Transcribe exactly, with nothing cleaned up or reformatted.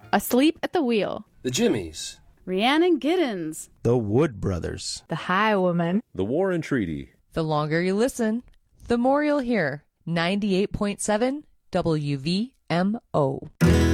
Asleep at the Wheel, The Jimmies, Rhiannon Giddens, The Wood Brothers, The Highwoman, The War and Treaty. The longer you listen, the more you'll hear. ninety-eight point seven W V M O.